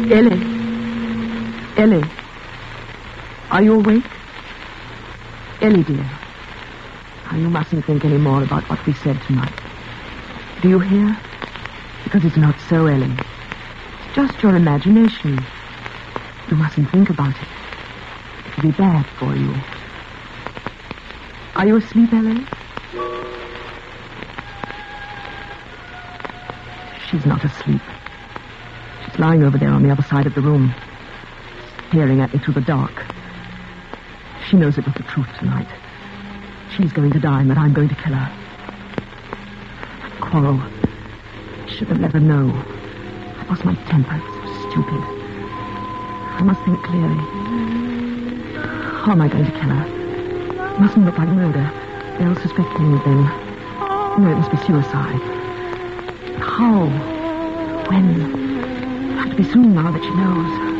Ellie. Ellie. Are you awake? Ellie, dear. Oh, you mustn't think any more about what we said tonight. Do you hear? Because it's not so, Ellie. It's just your imagination. You mustn't think about it. It'll be bad for you. Are you asleep, Ellie? She's not asleep. She's lying over there on the other side of the room, staring at me through the dark. She knows it was the truth tonight. She's going to die and that I'm going to kill her. That quarrel. I should have let her know. I lost my temper. It was so stupid. I must think clearly. How am I going to kill her? It mustn't look like murder. They'll suspect anything. No, it must be suicide. How? When? It'll have to be soon now that she knows.